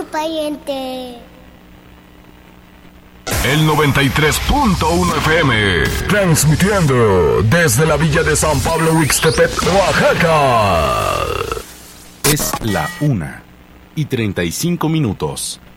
tu pariente. El 93.1 FM, transmitiendo desde la villa de San Pablo Ixtepec, Oaxaca. Es la 1:35.